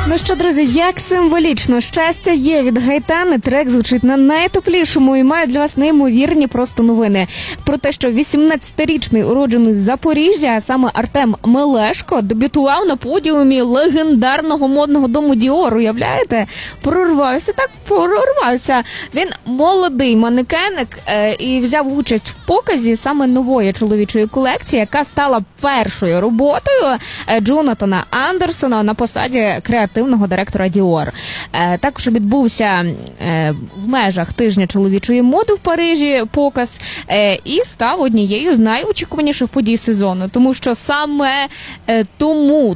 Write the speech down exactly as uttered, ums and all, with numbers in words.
Ну що, друзі, як символічно. Щастя є від Гайтани. Трек звучить на найтеплішому і має для вас неймовірні просто новини. Про те, що вісімнадцятирічний уродженець Запоріжжя, а саме Артем Мелешко, дебютував на подіумі легендарного модного дому Діор. Уявляєте? Прорвався, так прорвався. Він молодий манекеник е, і взяв участь в показі саме нової чоловічої колекції, яка стала першою роботою е, Джонатана Андерсона на посаді креативного директора Діор. Е, також відбувся е, в межах тижня чоловічої моди в Парижі показ е, і став однією з найочікуваніших подій сезону, тому що саме е, тому